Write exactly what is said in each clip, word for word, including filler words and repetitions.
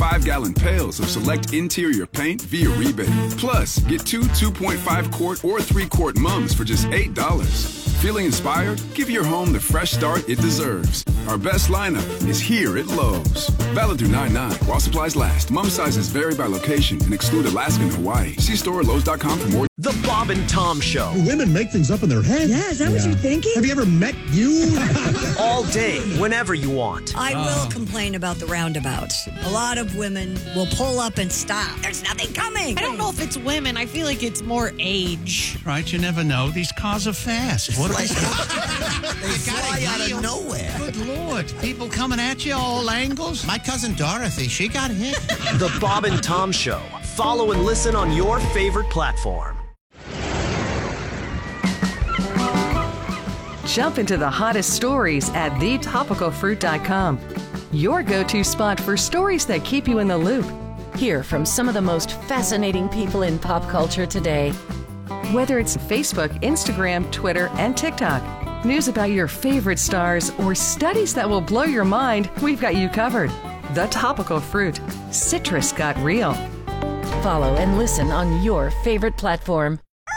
five-gallon pails of select interior paint via rebate. Plus, get two two point five quart or three quart mums for just eight dollars. Feeling inspired? Give your home the fresh start it deserves. Our best lineup is here at Lowe's. Valid through nine nine while supplies last. Mum sizes vary by location and exclude Alaska and Hawaii. See store at Lowe's dot com for more. The Bob and Tom Show. Women make things up in their head. Yeah, is that yeah. what you're thinking? Have you ever met you? All day, whenever you want. I will uh. complain about the roundabouts. A lot of women will pull up and stop. There's nothing coming. I don't know if it's women. I feel like it's more age. Right, you never know. These cars are fast. What like, they they fly out of nowhere. Good Lord. People coming at you all angles. My cousin Dorothy, she got hit. The Bob and Tom Show. Follow and listen on your favorite platform. Jump into the hottest stories at the topical fruit dot com. Your go-to spot for stories that keep you in the loop. Hear from some of the most fascinating people in pop culture today. Whether it's Facebook, Instagram, Twitter, and TikTok, news about your favorite stars, or studies that will blow your mind, we've got you covered. The Topical Fruit. Citrus got real. Follow and listen on your favorite platform.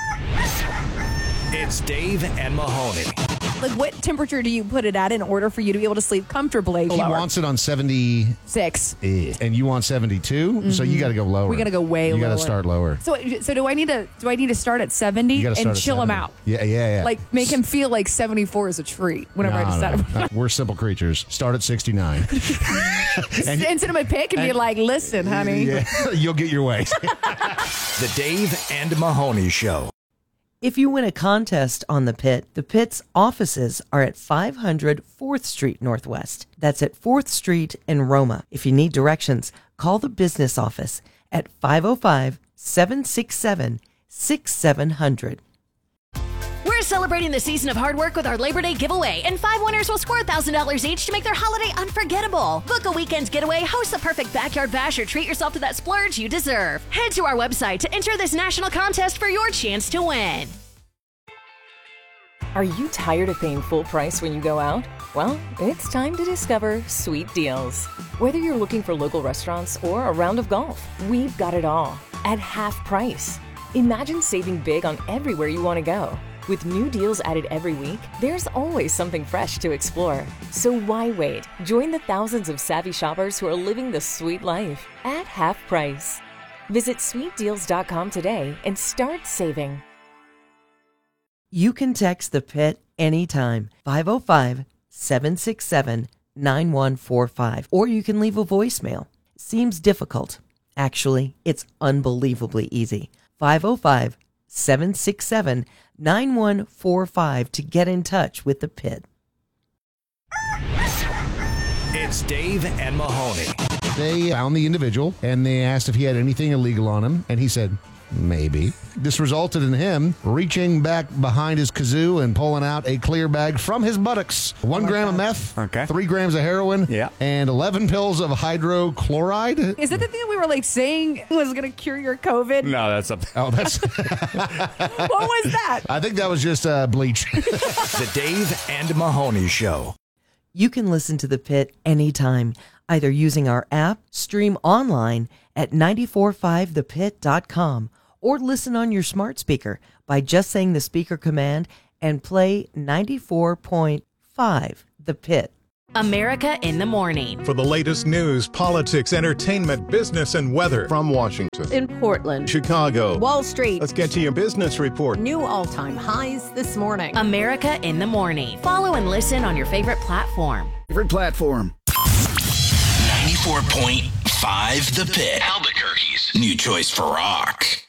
It's Dave and Mahoney. Like, what temperature do you put it at in order for you to be able to sleep comfortably? He wants it on seventy-six. And you want seventy-two? Mm-hmm. So you got to go lower. We got to go way you lower. You got to start lower. So so do I need to do I need to start at seventy and chill him out? Yeah, yeah, yeah. Like, make him feel like seventy-four is a treat whenever no, I decide. No, no. We're simple creatures. Start at sixty-nine. and, and send him a pic and, and be like, listen, honey. Yeah, you'll get your way. The Dave and Mahoney Show. If you win a contest on The Pit, The Pit's offices are at five hundred fourth Street Northwest. That's at fourth Street in Roma. If you need directions, call the business office at five oh five, seven six seven, six seven zero zero. We're celebrating the season of hard work with our Labor Day giveaway, and five winners will score one thousand dollars each to make their holiday unforgettable. Book a weekend's getaway, host the perfect backyard bash, or treat yourself to that splurge you deserve. Head to our website to enter this national contest for your chance to win. Are you tired of paying full price when you go out? Well, it's time to discover Sweet Deals. Whether you're looking for local restaurants or a round of golf, we've got it all at half price. Imagine saving big on everywhere you want to go. With new deals added every week, there's always something fresh to explore. So why wait? Join the thousands of savvy shoppers who are living the sweet life at half price. Visit sweet deals dot com today and start saving. You can text The Pit anytime, five oh five, seven six seven, nine one four five, or you can leave a voicemail. Seems difficult. Actually, it's unbelievably easy. five oh five, seven six seven, nine one four five to get in touch with The Pit. It's Dave and Mahoney. They found the individual, and they asked if he had anything illegal on him, and he said, maybe. This resulted in him reaching back behind his kazoo and pulling out a clear bag from his buttocks. One oh gram God. of meth, okay. three grams of heroin, yeah. and eleven pills of hydrochloride. Is that the thing that we were like saying was going to cure your COVID? No, that's something. Oh, that's. What was that? I think that was just uh, bleach. The Dave and Mahoney Show. You can listen to The Pit anytime, either using our app, stream online at nine four five the pit dot com, or listen on your smart speaker by just saying the speaker command and play ninety-four point five The Pit. America in the Morning. For the latest news, politics, entertainment, business, and weather. From Washington, in Portland, Chicago, Wall Street. Let's get to your business report. New all-time highs this morning. America in the Morning. Follow and listen on your favorite platform. Favorite platform. ninety-four point five The Pit. Albuquerque's new choice for rock.